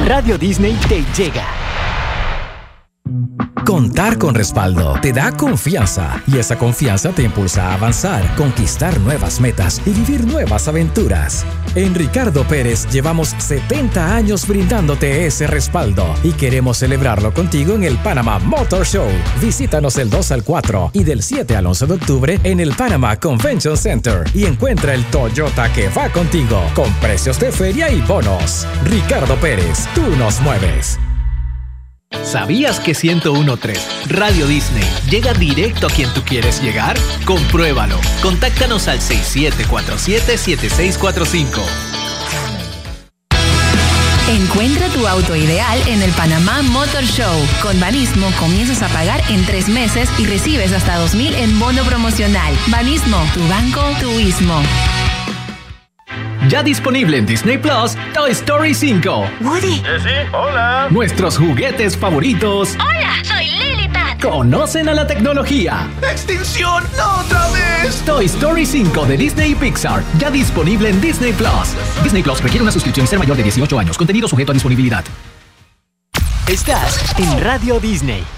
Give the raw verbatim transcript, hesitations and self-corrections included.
Radio Disney te llega. Contar con respaldo te da confianza y esa confianza te impulsa a avanzar, conquistar nuevas metas y vivir nuevas aventuras. En Ricardo Pérez llevamos setenta años brindándote ese respaldo y queremos celebrarlo contigo en el Panama Motor Show. Visítanos el dos al cuatro y del siete al once de octubre en el Panama Convention Center y encuentra el Toyota que va contigo con precios de feria y bonos. Ricardo Pérez, tú nos mueves. ¿Sabías que ciento uno punto tres Radio Disney llega directo a quien tú quieres llegar? Compruébalo. Contáctanos al seis siete cuatro siete, siete seis cuatro cinco. Encuentra tu auto ideal en el Panamá Motor Show. Con Banismo comienzas a pagar en tres meses y recibes hasta dos mil en bono promocional. Banismo, tu banco, tu ismo. Ya disponible en Disney Plus, Toy Story cinco. Woody. Jessie, hola. Nuestros juguetes favoritos. Hola, soy Liliput. Conocen a la tecnología. ¡Extinción! ¡No otra vez! Toy Story cinco de Disney y Pixar. Ya disponible en Disney Plus. Disney Plus requiere una suscripción y ser mayor de dieciocho años. Contenido sujeto a disponibilidad. Estás en Radio Disney.